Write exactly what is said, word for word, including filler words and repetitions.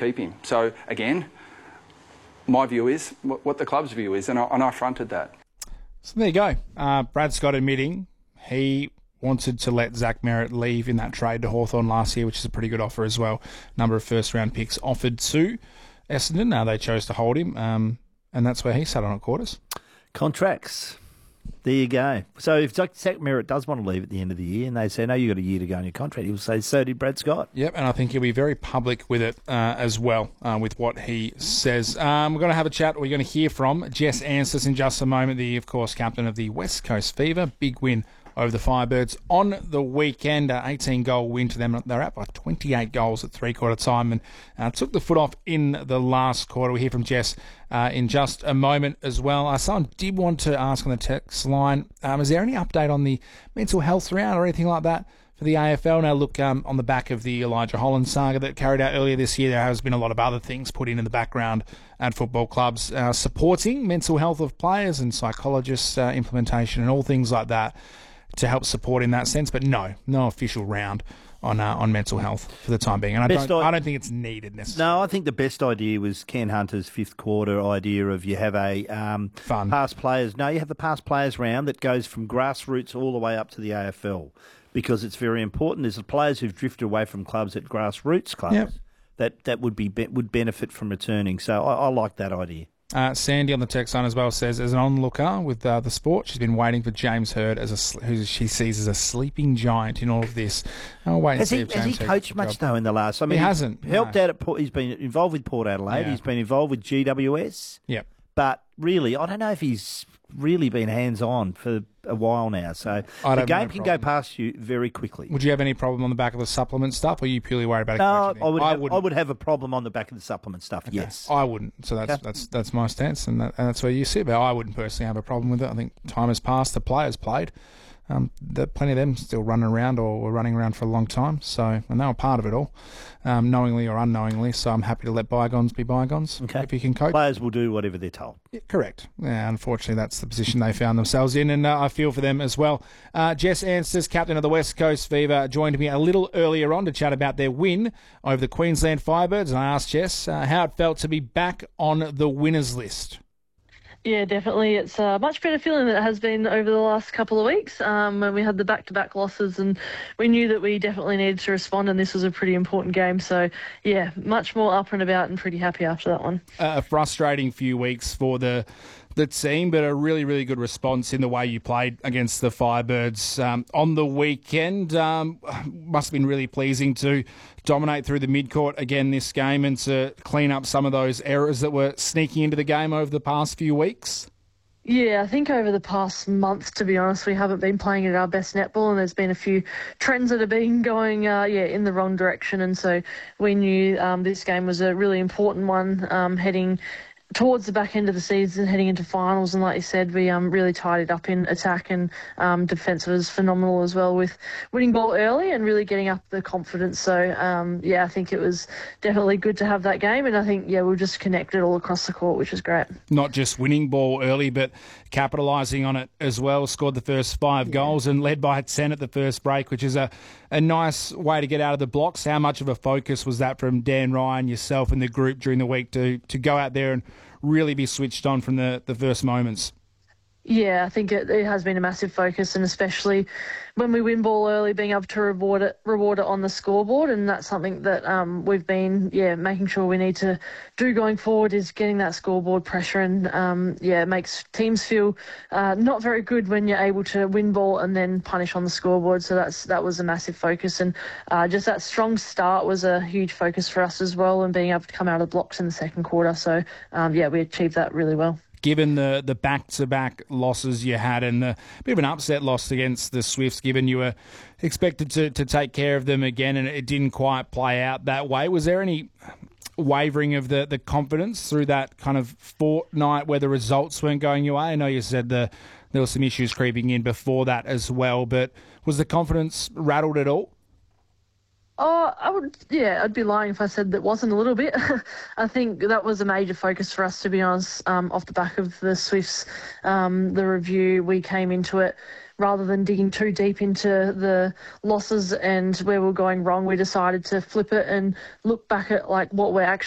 keep him. So, again, my view is what the club's view is, and I, and I fronted that. So there you go. Uh, Brad Scott admitting he wanted to let Zach Merrett leave in that trade to Hawthorn last year, which is a pretty good offer as well. Number of first-round picks offered to Essendon. Now they chose to hold him, um, and that's where he sat on at quarters. Contracts. There you go. So if Zach Merrett does want to leave at the end of the year and they say, no, you've got a year to go on your contract, he'll say, so did Brad Scott. Yep, and I think he'll be very public with it uh, as well, uh, with what he says. Um, we're going to have a chat. We're going to hear from Jess Anstiss in just a moment, the, of course, captain of the West Coast Fever. Big win over the Firebirds on the weekend. Uh, eighteen-goal win to them. They're out by twenty-eight goals at three-quarter time and uh, took the foot off in the last quarter. We'll hear from Jess uh, in just a moment as well. Uh, someone did want to ask on the text line, um, is there any update on the mental health round or anything like that for the A F L? Now, look, um, on the back of the Elijah Holland saga that carried out earlier this year, there has been a lot of other things put in in the background at football clubs uh, supporting mental health of players and psychologists, uh, implementation and all things like that, to help support in that sense, but no, no official round on uh, on mental health for the time being, and I don't, I-, I don't think it's needed necessarily. No, I think the best idea was Ken Hunter's fifth quarter idea of you have a um, fun past players. No, you have the past players round that goes from grassroots all the way up to the A F L, because it's very important. There's the players who've drifted away from clubs at grassroots clubs yep. that that would be would benefit from returning. So I, I like that idea. Uh, Sandy on the text line as well says, as an onlooker with uh, the sport, she's been waiting for James Hird as a who she sees as a sleeping giant in all of this. I'll wait and has see he, if James has he Hird coached much job. though in the last? I mean, he hasn't. He helped no. out at Port. He's been involved with Port Adelaide. Yeah. He's been involved with G W S. Yep. But really, I don't know if he's really been hands-on for a while now. So the game can go past you very quickly. Would you have any problem on the back of the supplement stuff, or are you purely worried about no, it? I would, I, have, I would have a problem on the back of the supplement stuff, okay. yes. I wouldn't. So that's okay. that's that's my stance, and, that, and that's where you sit. But I wouldn't personally have a problem with it. I think time has passed. The players played. Um, there plenty of them still running around or were running around for a long time. So, and they were part of it all, um, knowingly or unknowingly. So I'm happy to let bygones be bygones. Okay. If you can cope. Players will do whatever they're told. Yeah, correct. Yeah, unfortunately, that's the position they found themselves in, and uh, I feel for them as well. Uh, Jess Anstiss, captain of the West Coast Fever, joined me a little earlier on to chat about their win over the Queensland Firebirds, and I asked Jess uh, how it felt to be back on the winners list. Yeah, definitely. It's a much better feeling than it has been over the last couple of weeks um, when we had the back-to-back losses, and we knew that we definitely needed to respond, and this was a pretty important game. So, yeah, much more up and about and pretty happy after that one. Uh, a frustrating few weeks for the the team, but a really, really good response in the way you played against the Firebirds um, on the weekend. Um, must have been really pleasing to dominate through the midcourt again this game and to clean up some of those errors that were sneaking into the game over the past few weeks. Yeah, I think over the past month, to be honest, we haven't been playing at our best netball, and there's been a few trends that have been going, uh, yeah, in the wrong direction. And so we knew um, this game was a really important one um, heading towards the back end of the season, heading into finals. And like you said, we um, really tied it up in attack, and um, defence was phenomenal as well with winning ball early and really getting up the confidence. So, um, yeah, I think it was definitely good to have that game. And I think, yeah, we just connected all across the court, which was great. Not just winning ball early, but capitalising on it as well. Scored the first five yeah. goals and led by ten at the first break, which is a, a nice way to get out of the blocks. How much of a focus was that from Dan Ryan, yourself and the group during the week to, to go out there and really be switched on from the, the first moments? Yeah, I think it, it has been a massive focus, and especially when we win ball early, being able to reward it, reward it on the scoreboard, and that's something that um, we've been, yeah, making sure we need to do going forward, is getting that scoreboard pressure, and um, yeah, it makes teams feel uh, not very good when you're able to win ball and then punish on the scoreboard. So that's that was a massive focus, and uh, just that strong start was a huge focus for us as well, and being able to come out of blocks in the second quarter. So um, yeah, we achieved that really well. Given the, the back-to-back losses you had and the bit of an upset loss against the Swifts, given you were expected to, to take care of them again and it didn't quite play out that way, was there any wavering of the, the confidence through that kind of fortnight where the results weren't going your way? I know you said the, there were some issues creeping in before that as well, but was the confidence rattled at all? Oh, I would, yeah, I'd be lying if I said that wasn't a little bit. I think that was a major focus for us, to be honest, um, off the back of the Swifts, um, the review. We came into it, rather than digging too deep into the losses and where we're going wrong, we decided to flip it and look back at like what we're actually